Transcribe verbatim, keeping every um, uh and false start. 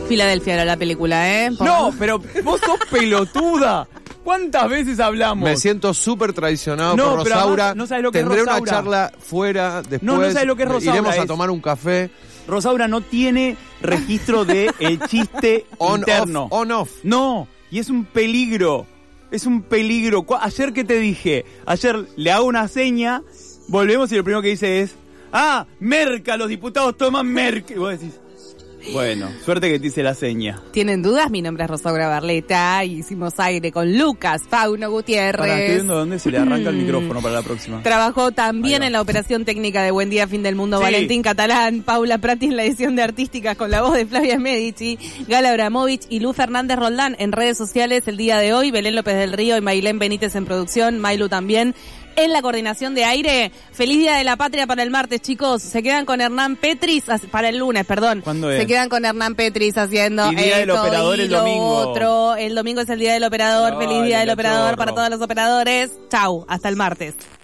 Filadelfia era la película, ¿eh? Por... No, pero vos sos pelotuda. ¿Cuántas veces hablamos? Me siento súper traicionado no, por pero Rosaura. además, no sabes lo que Tendré es Rosaura. una charla fuera después. No, no sabes lo que es Rosaura. Iremos a es... tomar un café. Rosaura no tiene registro de el chiste on, interno. Off, on off. No, y es un peligro. Es un peligro. Ayer que te dije, ayer le hago una seña, volvemos y lo primero que dice es, ah, merca, los diputados toman merca. Y vos decís, bueno, suerte que te hice la seña. ¿Tienen dudas? Mi nombre es Rosaura Barleta y hicimos aire con Lucas Fauno Gutiérrez. Ahora estoy viendo dónde se le arranca el micrófono para la próxima. Trabajó también en la operación técnica de Buen Día, Fin del Mundo, sí. Valentín Catalán, Paula Prati en la edición de Artísticas con la voz de Flavia Medici, Gala Abramovich y Lu Fernández Roldán en redes sociales el día de hoy, Belén López del Río y Mailén Benítez en producción, Mailu también en la coordinación de aire. Feliz Día de la Patria para el martes, chicos. Se quedan con Hernán Petris, para el lunes, perdón. ¿Cuándo es? Se quedan con Hernán Petris haciendo y Día del esto Operador y el lo domingo. Otro. El domingo es el Día del Operador. No, Feliz Día del Operador chorro. para todos los operadores. Chau, hasta el martes.